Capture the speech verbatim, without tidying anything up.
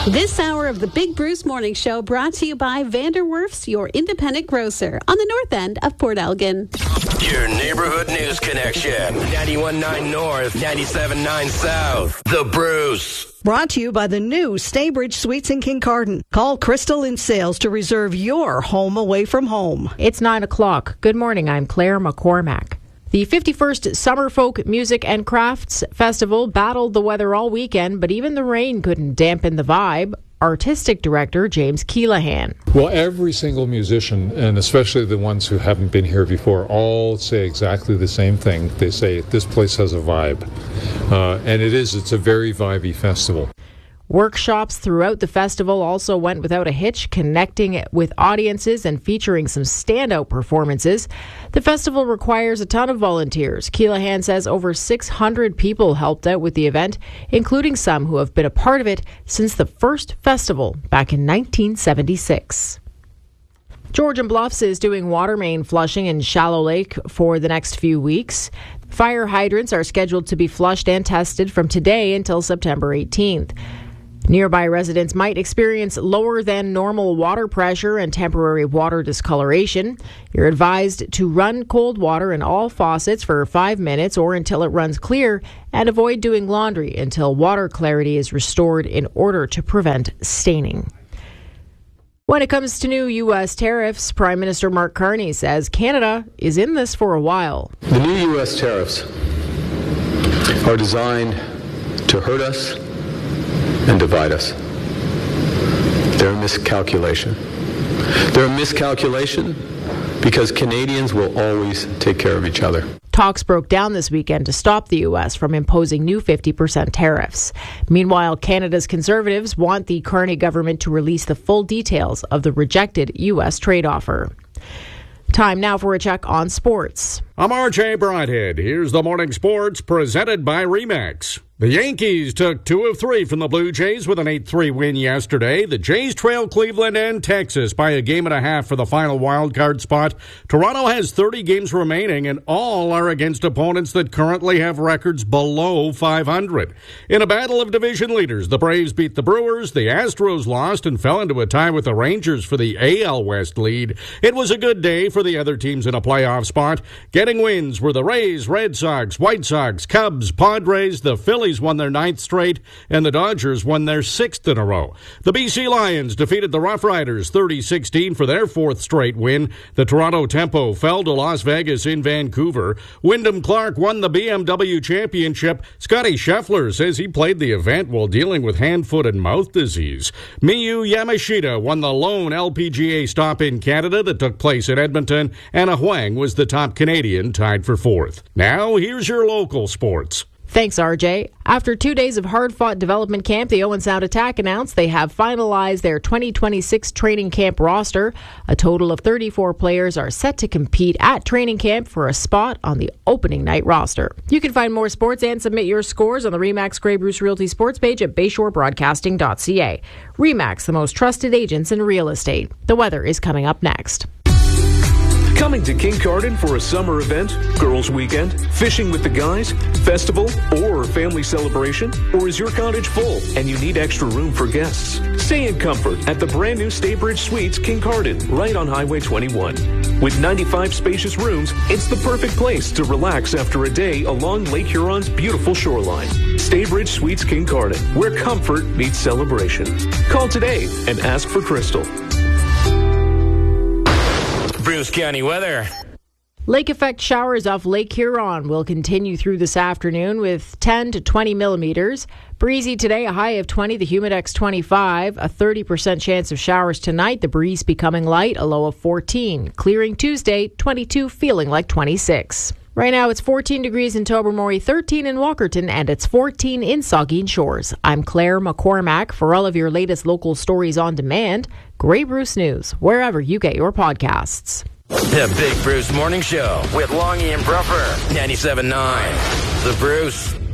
This hour of the Big Bruce Morning Show brought to you by Vanderwerf's, your independent grocer on the north end of Port Elgin. Your neighborhood news connection. ninety-one point nine North, ninety-seven point nine South. The Bruce. Brought to you by the new Staybridge Suites in Kincardine. Call Crystal in Sales to reserve your home away from home. It's nine o'clock. Good morning. I'm Claire McCormack. The fifty-first Summer Folk Music and Crafts Festival battled the weather all weekend, but even the rain couldn't dampen the vibe. Artistic Director James Keelahan. Well, every single musician, and especially the ones who haven't been here before, all say exactly the same thing. They say, this place has a vibe. Uh, and it is. It's a very vibey festival. Workshops throughout the festival also went without a hitch, connecting with audiences and featuring some standout performances. The festival requires a ton of volunteers. Keelahan says over six hundred people helped out with the event, including some who have been a part of it since the first festival back in nineteen seventy-six. Georgian Bluffs is doing water main flushing in Shallow Lake for the next few weeks. Fire hydrants are scheduled to be flushed and tested from today until September eighteenth. Nearby residents might experience lower than normal water pressure and temporary water discoloration. You're advised to run cold water in all faucets for five minutes or until it runs clear, and avoid doing laundry until water clarity is restored in order to prevent staining. When it comes to new U S tariffs, Prime Minister Mark Carney says Canada is in this for a while. The new U S tariffs are designed to hurt us and divide us. They're a miscalculation. They're a miscalculation because Canadians will always take care of each other. Talks broke down this weekend to stop the U S from imposing new fifty percent tariffs. Meanwhile, Canada's Conservatives want the Carney government to release the full details of the rejected U S trade offer. Time now for a check on sports. I'm R J Broadhead. Here's the morning sports presented by Remax. The Yankees took two of three from the Blue Jays with an eight three win yesterday. The Jays trail Cleveland and Texas by a game and a half for the final wildcard spot. Toronto has thirty games remaining, and all are against opponents that currently have records below five hundred. In a battle of division leaders, the Braves beat the Brewers, the Astros lost and fell into a tie with the Rangers for the A L West lead. It was a good day for the other teams in a playoff spot. Getting wins were the Rays, Red Sox, White Sox, Cubs, Padres, the Phillies won their ninth straight, and the Dodgers won their sixth in a row. The B C Lions defeated the Rough Riders thirty sixteen for their fourth straight win. The Toronto Tempo fell to Las Vegas in Vancouver. Wyndham Clark won the B M W Championship. Scotty Scheffler says he played the event while dealing with hand, foot, and mouth disease. Miyu Yamashita won the lone L P G A stop in Canada that took place in Edmonton. Anna Huang was the top Canadian, tied for fourth. Now, here's your local sports. Thanks, R J. After two days of hard-fought development camp, the Owen Sound Attack announced they have finalized their twenty twenty-six training camp roster. A total of thirty-four players are set to compete at training camp for a spot on the opening night roster. You can find more sports and submit your scores on the Remax Grey Bruce Realty sports page at bayshore broadcasting dot c a. Remax, the most trusted agents in real estate. The weather is coming up next. Coming to Kincardine for a summer event, girls' weekend, fishing with the guys, festival, or family celebration? Or is your cottage full and you need extra room for guests? Stay in comfort at the brand new Staybridge Suites Kincardine, right on Highway twenty-one. With ninety-five spacious rooms, it's the perfect place to relax after a day along Lake Huron's beautiful shoreline. Staybridge Suites Kincardine, where comfort meets celebration. Call today and ask for Crystal. Bruce County weather. Lake effect showers off Lake Huron will continue through this afternoon with ten to twenty millimeters. Breezy today, a high of twenty, the Humidex twenty-five. A thirty percent chance of showers tonight, the breeze becoming light, a low of fourteen. Clearing Tuesday, twenty-two, feeling like twenty-six. Right now it's fourteen degrees in Tobermory, thirteen in Walkerton, and it's fourteen in Saugeen Shores. I'm Claire McCormack. For all of your latest local stories on demand, Grey Bruce News, wherever you get your podcasts. The Big Bruce Morning Show with Longy and Bruffer, ninety-seven point nine. The Bruce.